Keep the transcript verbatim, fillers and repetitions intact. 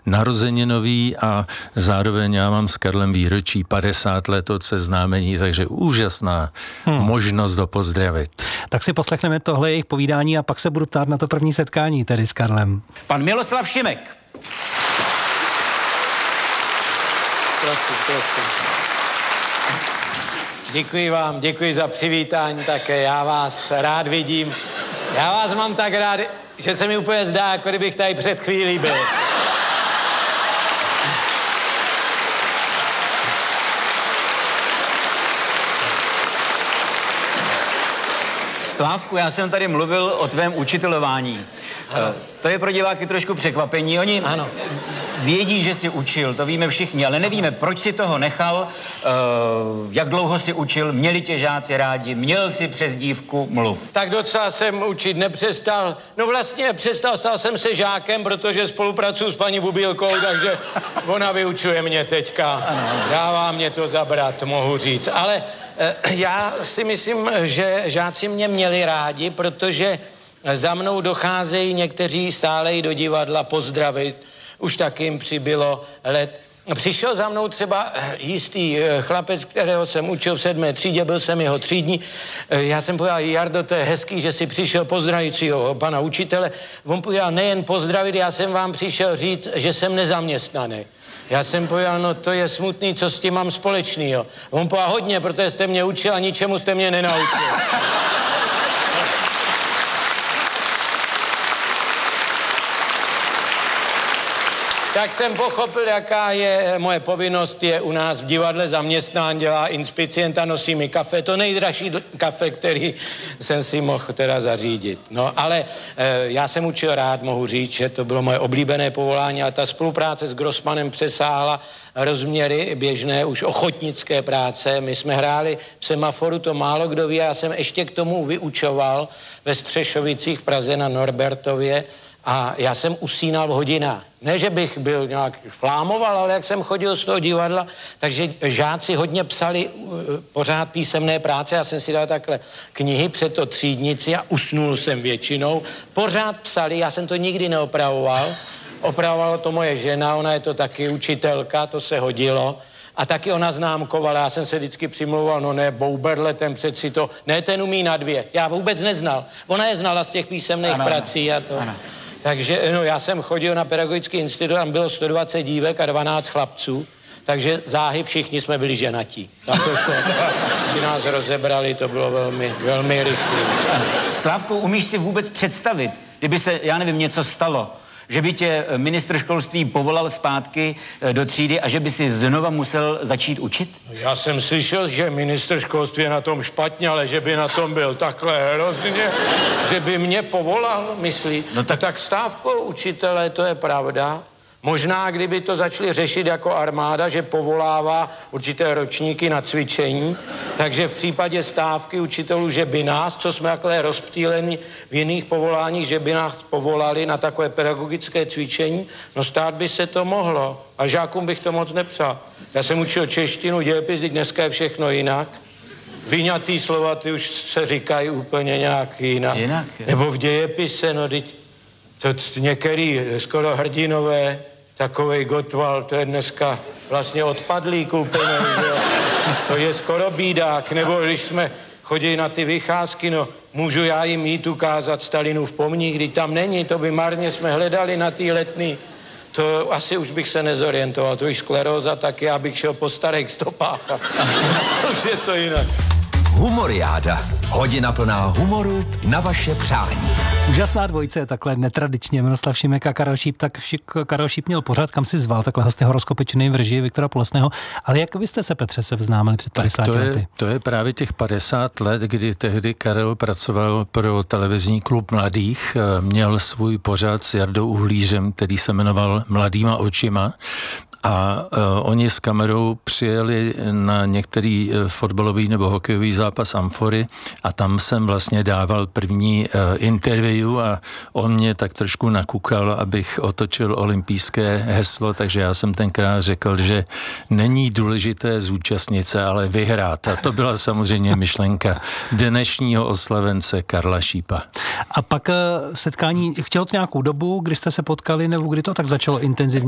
narozeninový a zároveň já mám s Karlem výročí padesát let od seznámení, takže úžasná hmm. možnost ho pozdravit. Tak si poslechneme tohle jejich povídání a pak se budu ptát na to první setkání tedy s Karlem. Pan Miloslav Šimek. Prosím, prosím. Děkuji vám, děkuji za přivítání také, já vás rád vidím. Já vás mám tak rád, že se mi úplně zdá, jako kdybych tady před chvílí byl. Slávku, já jsem tady mluvil o tvém učitelování. Ano. To je pro diváky trošku překvapení. Oni ano. vědí, že jsi učil, to víme všichni, ale nevíme, proč si toho nechal, uh, jak dlouho jsi učil, měli tě žáci rádi, měl jsi přezdívku Mluv. Tak docela jsem učit nepřestal. No vlastně přestal, stal jsem se žákem, protože spolupracuju s paní Bubílkou, takže ona vyučuje mě teďka. Ano. Dává mě to zabrat, mohu říct. Ale uh, já si myslím, že žáci mě měli rádi, protože za mnou docházejí někteří stále i do divadla pozdravit. Už taky jim přibylo let. Přišel za mnou třeba jistý chlapec, kterého jsem učil v sedmé třídě, byl jsem jeho třídní. Já jsem povedal, Jardo, to je hezký, že si přišel pozdravit pana učitele. On povedal, nejen pozdravit, já jsem vám přišel říct, že jsem nezaměstnaný. Já jsem povedal, no to je smutný, co s tím mám společnýho. On povedal, hodně, protože jste mě učil a ničemu jste mě nenaučil. Tak jsem pochopil, jaká je moje povinnost, je u nás v divadle zaměstnán, dělá inspicienta, nosí mi kafe, to nejdražší kafe, který jsem si mohl teda zařídit. No, ale e, já jsem učil rád, mohu říct, že to bylo moje oblíbené povolání, ale ta spolupráce s Grossmanem přesáhla rozměry běžné už ochotnické práce. My jsme hráli v Semaforu, to málo kdo ví, já jsem ještě k tomu vyučoval ve Střešovicích v Praze na Norbertově. A já jsem usínal v hodinách. Ne, že bych byl nějak flámoval, ale jak jsem chodil z toho divadla, takže žáci hodně psali uh, pořád písemné práce. Já jsem si dal takhle knihy před to třídnici a usnul jsem většinou. Pořád psali, já jsem to nikdy neopravoval. Opravovala to moje žena, ona je to taky učitelka, to se hodilo. A taky ona známkovala, já jsem se vždycky přimlouval, no ne, Bouberle, ten přeci to, ne, ten umí na dvě. Já vůbec neznal. Ona je znala z těch písemných ano, prací a to. Ano. Takže no, já jsem chodil na pedagogický institut, tam bylo sto dvacet dívek a dvanáct chlapců, takže záhy všichni jsme byli ženatí. Tam to šlo, že nás rozebrali, to bylo velmi, velmi rychlé. Slávku, umíš si vůbec představit, kdyby se, já nevím, něco stalo, že by tě ministr školství povolal zpátky do třídy a že by si znova musel začít učit? Já jsem slyšel, že ministr školství je na tom špatně, ale že by na tom byl takhle hrozně, že by mě povolal, myslí. No tak, tak stávkou učitele, to je pravda. Možná, kdyby to začali řešit jako armáda, že povolává určité ročníky na cvičení, takže v případě stávky učitelů, že by nás, co jsme takhle rozptýleni v jiných povoláních, že by nás povolali na takové pedagogické cvičení, no stát by se to mohlo. A žákům bych to moc nepřál. Já jsem učil češtinu, dějepis, teď dneska je všechno jinak. Vyňatý slova, ty už se říkají úplně nějak jinak. Jinak Nebo v dějepise, no teď to některý skoro hrdinové, takovej Gottwald, to je dneska vlastně odpadlík úplně, že? To je skoro bídák, nebo když jsme chodili na ty vycházky, no můžu já jim jít ukázat Stalinův pomník, když tam není, to by marně jsme hledali na ty letný. To asi už bych se nezorientoval, to už skleróza, tak já bych šel po starých stopách. Už je to jinak. Humoriáda. Hodina plná humoru na vaše přání. Úžasná dvojice, takhle netradičně. Miroslav Šimek a Karel Šíp, tak šik, Karel Šíp měl pořád, kam si zval, takhle hosty horoskopy činný v režii Viktora Polesného. Ale jak vy jste se, Petře, se vznámili před padesáti lety? To je právě těch padesát let, kdy tehdy Karel pracoval pro televizní klub mladých, měl svůj pořad s Jardou Uhlířem, který se jmenoval Mladýma očima. A uh, oni s kamerou přijeli na některý uh, fotbalový nebo hokejový zápas Amfory a tam jsem vlastně dával první uh, interview a on mě tak trošku nakukal, abych otočil olympijské heslo, takže já jsem tenkrát řekl, že není důležité zúčastnit se, ale vyhrát. A to byla samozřejmě myšlenka dnešního oslavence Karla Šípa. A pak uh, setkání, chtělo to nějakou dobu, kdy jste se potkali, nebo kdy to tak začalo intenzivně?